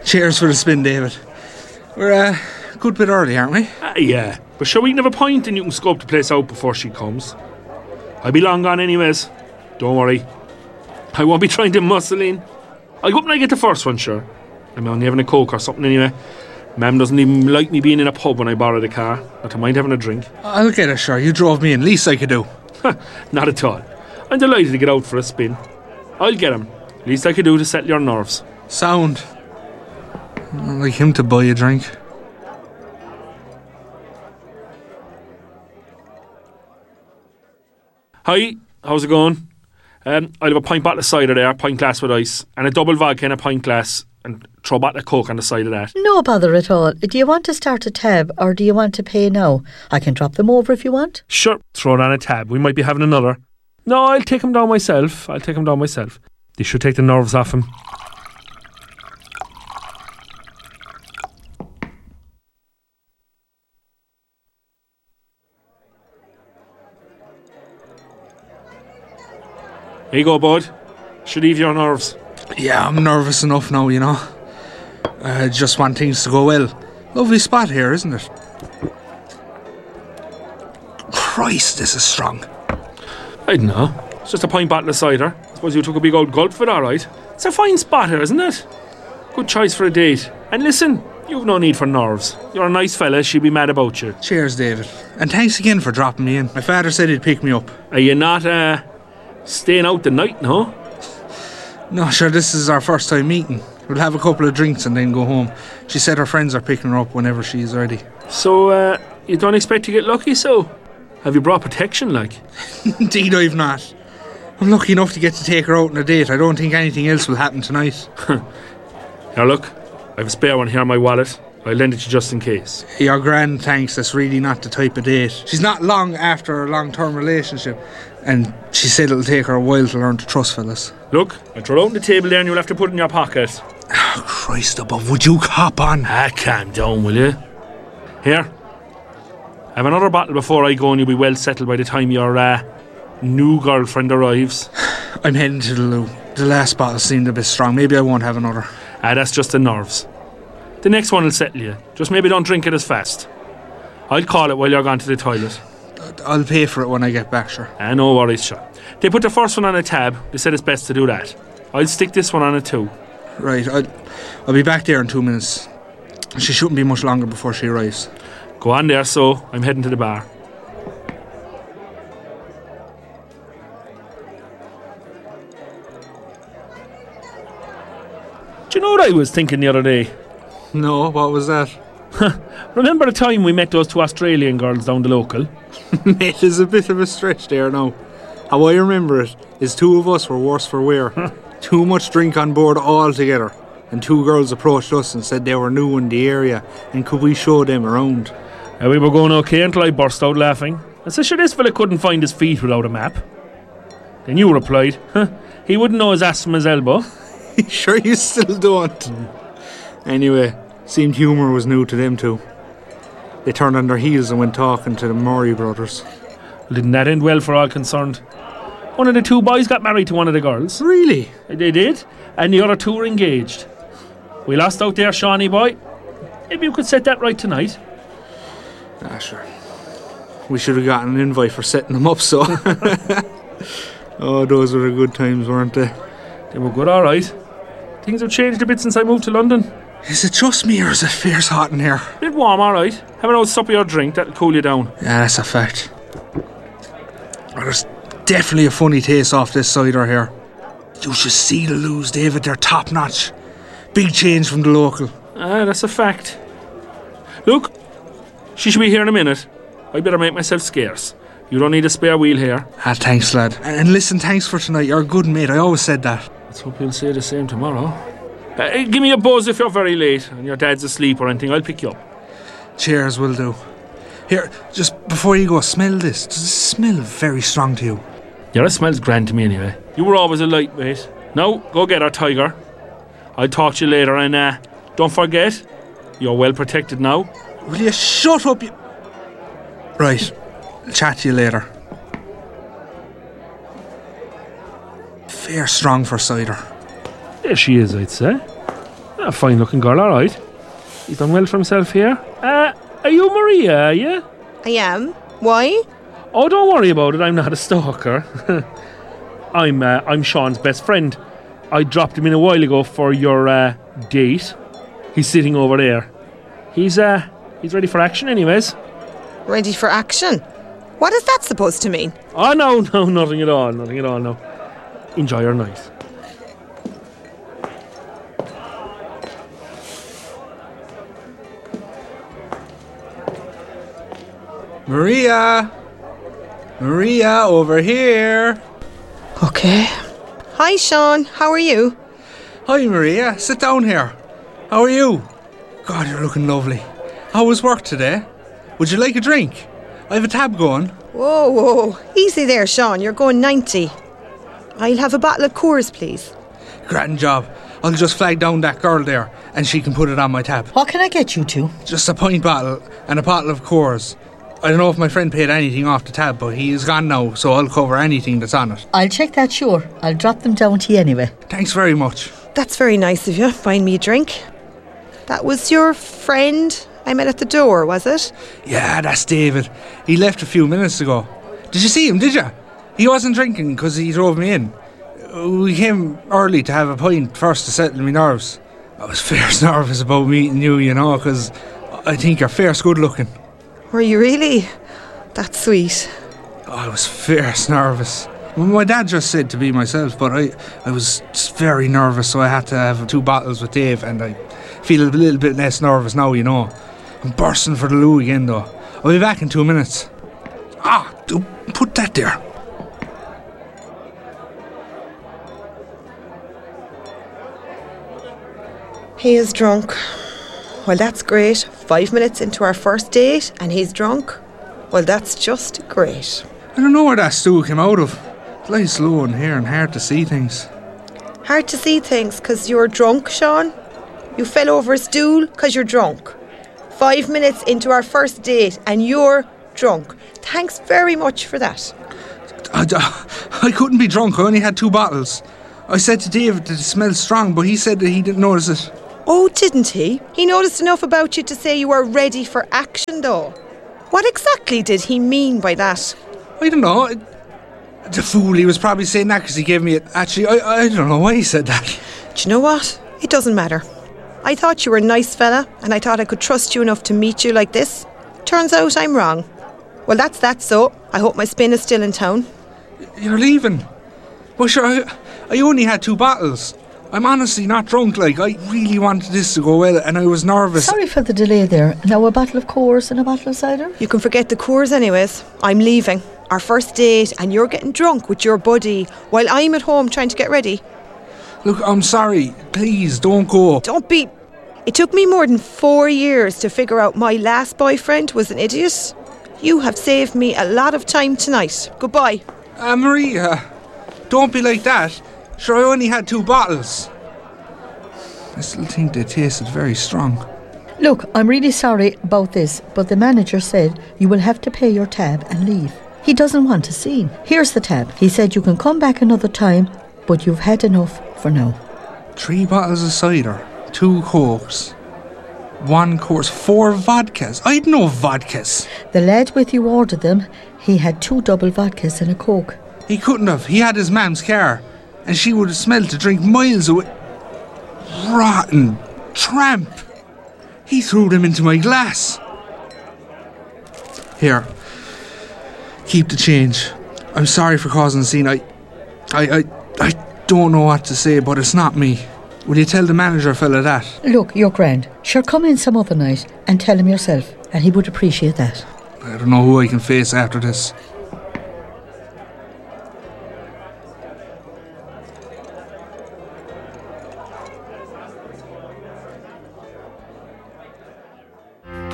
Cheers for the spin, David. We're a good bit early, aren't we? Yeah, but sure, we can have a pint and you can scope the place out before she comes. I'll be long gone anyways. Don't worry. I won't be trying to muscle in. I'll go up when I get the first one, sure. I'm only having a Coke or something anyway. Ma'am doesn't even like me being in a pub when I borrow the car. Not to mind having a drink. I'll get it, sure. You drove me in. Least I could do. Not at all. I'm delighted to get out for a spin. I'll get him. Least I could do to settle your nerves. Sound. I'd like him to buy a drink. Hi, how's it going? I'll have a pint bottle of cider there, pint glass with ice, and a double vodka in a pint glass, and throw a bottle of Coke on the side of that. No bother at all. Do you want to start a tab or do you want to pay now? I can drop them over if you want. Sure, throw it on a tab. We might be having another. No, I'll take him down myself. This should take the nerves off him. Here you go, bud. Should ease your nerves. Yeah, I'm nervous enough now, you know. I just want things to go well. Lovely spot here, isn't it? Christ, this is strong. I don't know. It's just a pint bottle of cider. I suppose you took a big old gulp of it, all right. It's a fine spot here, isn't it? Good choice for a date. And listen, you've no need for nerves. You're a nice fella, she'd be mad about you. Cheers, David. And thanks again for dropping me in. My father said he'd pick me up. Are you not, staying out the night, no? No, sure, this is our first time meeting. We'll have a couple of drinks and then go home. She said her friends are picking her up whenever she's ready. So, you don't expect to get lucky, so? Have you brought protection, like? Indeed I've not. I'm lucky enough to get to take her out on a date. I don't think anything else will happen tonight. Now look, I have a spare one here in my wallet. I'll lend it to you just in case. You're grand, thanks. That's really not the type of date. She's not long after a long-term relationship, and she said it'll take her a while to learn to trust fellas. Look, I'll throw it out on the table there and you'll have to put it in your pocket. Oh, Christ above, would you hop on? Calm down, will you? Here, have another bottle before I go and you'll be well settled by the time your new girlfriend arrives. I'm heading to the loo. The last bottle seemed a bit strong. Maybe I won't have another. That's just the nerves. The next one will settle you. Just maybe don't drink it as fast. I'll call it while you're gone to the toilet. I'll pay for it when I get back, sure. No worries, sure. They put the first one on a tab. They said it's best to do that. I'll stick this one on it too. Right, I'll be back there in 2 minutes. She shouldn't be much longer before she arrives. Go on there, so I'm heading to the bar. Do you know what I was thinking the other day? No, what was that? Remember the time we met those two Australian girls down the local? It is a bit of a stretch there now. How I remember it is 2 of us were worse for wear. Too much drink on board altogether. And 2 girls approached us and said they were new in the area and could we show them around. We were going okay until I burst out laughing. I said, sure, this fella couldn't find his feet without a map. Then you replied, he wouldn't know his ass from his elbow. Sure you still don't. Anyway, seemed humour was new to them too. They turned on their heels and went talking to the Murray brothers. Well, didn't that end well for all concerned? One of the 2 boys got married to one of the girls. Really? They did, and the other 2 were engaged. We lost out there, Shawnee boy. Maybe you could set that right tonight. Sure. We should have gotten an invite for setting them up, so. Oh, those were the good times, weren't they? They were good, all right. Things have changed a bit since I moved to London. Is it just me or is it fierce hot in here? A bit warm, all right. Have an old sup of your drink, that'll cool you down. Yeah, that's a fact. There's definitely a funny taste off this cider here. You should see the loos, David. They're top notch. Big change from the local. That's a fact. Look, she should be here in a minute. I better make myself scarce. You don't need a spare wheel here. Thanks, lad. And listen, thanks for tonight. You're a good mate. I always said that. Let's hope you'll say the same tomorrow. Give me a buzz if you're very late and your dad's asleep or anything. I'll pick you up. Cheers, will do. Here, just before you go, smell this. Does it smell very strong to you? Yeah, it smells grand to me anyway. You were always a lightweight. Now, go get her, Tiger. I'll talk to you later and don't forget, you're well protected now. Will you shut up, you... Right, I'll chat to you later. Fair strong for cider. There she is, I'd say. A fine looking girl, alright. He's done well for himself here. Are you Maria, are you? I am. Why? Oh, don't worry about it, I'm not a stalker. I'm Sean's best friend. I dropped him in a while ago for your date. He's sitting over there. He's ready for action anyways. Ready for action? What is that supposed to mean? Oh, no, nothing at all, no. Enjoy your night. Maria, over here. Okay. Hi, Sean. How are you? Hi, Maria. Sit down here. How are you? God, you're looking lovely. How was work today? Would you like a drink? I have a tab going. Whoa. Easy there, Sean. You're going 90. I'll have a bottle of Coors, please. Grand job. I'll just flag down that girl there and she can put it on my tab. What can I get you two? Just a pint bottle and a bottle of Coors. I don't know if my friend paid anything off the tab, but he is gone now, so I'll cover anything that's on it. I'll check that, sure. I'll drop them down to you anyway. Thanks very much. That's very nice of you, buying me a drink. That was your friend I met at the door, was it? Yeah, that's David. He left a few minutes ago. Did you see him, did you? He wasn't drinking because he drove me in. We came early to have a pint first to settle me nerves. I was fierce nervous about meeting you, you know, because I think you're fierce good looking. Were you really? That's sweet. Oh, I was fierce nervous. Well, my dad just said to be myself, but I was just very nervous, so I had to have 2 bottles with Dave, and I feel a little bit less nervous now, you know. I'm bursting for the loo again, though. I'll be back in 2 minutes. Put that there. He is drunk. Well, that's great. 5 minutes into our first date and he's drunk. Well, that's just great. I don't know where that stool came out of. It lies low in here and hard to see things. Hard to see things because you're drunk, Sean? You fell over a stool because you're drunk. 5 minutes into our first date and you're drunk. Thanks very much for that. I couldn't be drunk. I only had 2 bottles. I said to David that it smelled strong, but he said that he didn't notice it. Oh, didn't he? He noticed enough about you to say you were ready for action, though. What exactly did he mean by that? I don't know. The fool, he was probably saying that because he gave me it. Actually, I don't know why he said that. Do you know what? It doesn't matter. I thought you were a nice fella, and I thought I could trust you enough to meet you like this. Turns out I'm wrong. Well, that's that, so I hope my spin is still in town. You're leaving? Well, sure, I only had 2 bottles. I'm honestly not drunk, like, I really wanted this to go well, and I was nervous. Sorry for the delay there. Now a bottle of Coors and a bottle of cider? You can forget the Coors anyways. I'm leaving. Our first date, and you're getting drunk with your buddy, while I'm at home trying to get ready. Look, I'm sorry. Please, don't go. Don't be... It took me more than 4 years to figure out my last boyfriend was an idiot. You have saved me a lot of time tonight. Goodbye. Maria, don't be like that. Sure, I only had 2 bottles. I still think they tasted very strong. Look, I'm really sorry about this, but the manager said you will have to pay your tab and leave. He doesn't want a scene. Here's the tab. He said you can come back another time, but you've had enough for now. 3 bottles of cider, 2 Cokes, 1 Coors, 4 vodkas. I'd no vodkas. The lad with you ordered them. He had 2 double vodkas and a Coke. He couldn't have. He had his mam's car, and she would have smelled to drink miles away. Rotten tramp. He threw them into my glass. Here. Keep the change. I'm sorry for causing a scene. I don't know what to say, but it's not me. Will you tell the manager fella that? Look, you're grand. Sure, come in some other night and tell him yourself, and he would appreciate that. I don't know who I can face after this.